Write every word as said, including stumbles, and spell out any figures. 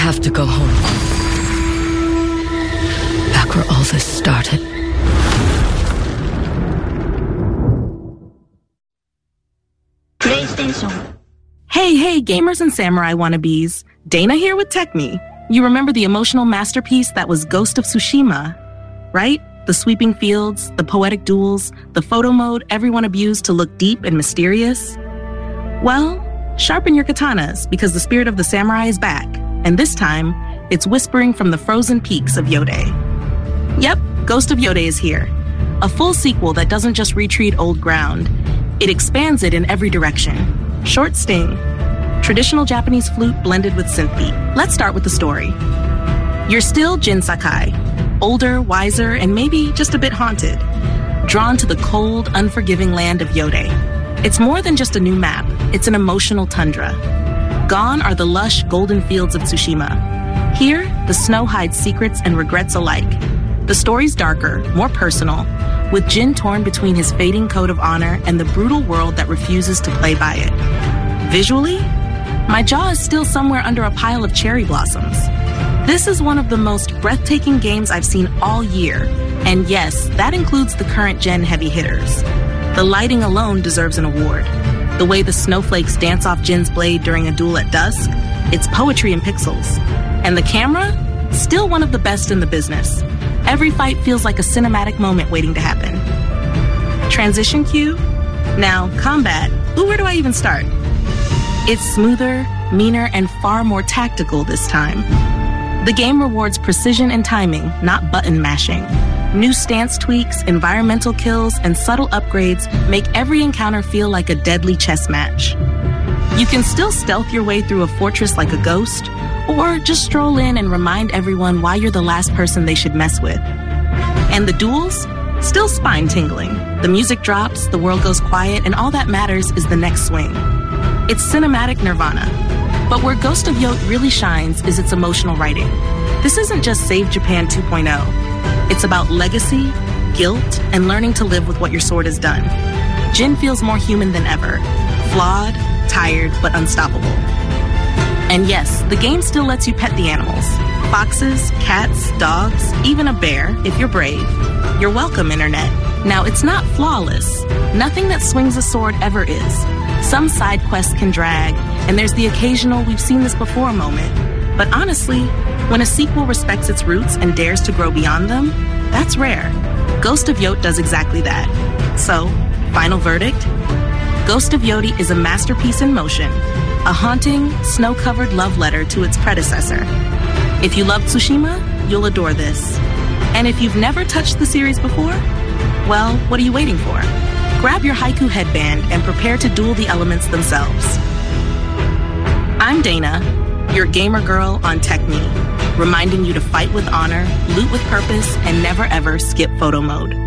have to go home. Back where all this started. PlayStation. Hey, hey, gamers and samurai wannabes. Dana here with TechMe. You remember the emotional masterpiece that was Ghost of Tsushima, right? The sweeping fields, the poetic duels, the photo mode everyone abused to look deep and mysterious. Well, sharpen your katanas because the spirit of the samurai is back, and this time, it's whispering from the frozen peaks of Yode. Yep, Ghost of Yode is here. A full sequel that doesn't just retreat old ground. It expands it in every direction. Short sting. Traditional Japanese flute blended with synthbeat. Let's start with the story. You're still Jin Sakai. Older, wiser, and maybe just a bit haunted. Drawn to the cold, unforgiving land of Yode. It's more than just a new map. It's an emotional tundra. Gone are the lush, golden fields of Tsushima. Here, the snow hides secrets and regrets alike. The story's darker, more personal, with Jin torn between his fading code of honor and the brutal world that refuses to play by it. Visually, my jaw is still somewhere under a pile of cherry blossoms. This is one of the most breathtaking games I've seen all year, and yes, that includes the current gen heavy hitters. The lighting alone deserves an award. The way the snowflakes dance off Jin's blade during a duel at dusk, it's poetry in pixels. And the camera? Still one of the best in the business. Every fight feels like a cinematic moment waiting to happen. Transition cue? Now, combat. Ooh, where do I even start? It's smoother, meaner, and far more tactical this time. The game rewards precision and timing, not button mashing. New stance tweaks, environmental kills, and subtle upgrades make every encounter feel like a deadly chess match. You can still stealth your way through a fortress like a ghost, or just stroll in and remind everyone why you're the last person they should mess with. And the duels? Still spine-tingling. The music drops, the world goes quiet, and all that matters is the next swing. It's cinematic nirvana. But where Ghost of Yode really shines is its emotional writing. This isn't just Save Japan two point oh. It's about legacy, guilt, and learning to live with what your sword has done. Jin feels more human than ever. Flawed, tired, but unstoppable. And yes, the game still lets you pet the animals. Foxes, cats, dogs, even a bear, if you're brave. You're welcome, Internet. Now, it's not flawless. Nothing that swings a sword ever is. Some side quests can drag, and there's the occasional we've seen this before moment. But honestly, when a sequel respects its roots and dares to grow beyond them, that's rare. Ghost of Yode does exactly that. So, final verdict? Ghost of Yode is a masterpiece in motion, a haunting, snow-covered love letter to its predecessor. If you love Tsushima, you'll adore this. And if you've never touched the series before, well, what are you waiting for? Grab your haiku headband and prepare to duel the elements themselves. I'm Dana, your gamer girl on TechMe, reminding you to fight with honor, loot with purpose, and never ever skip photo mode.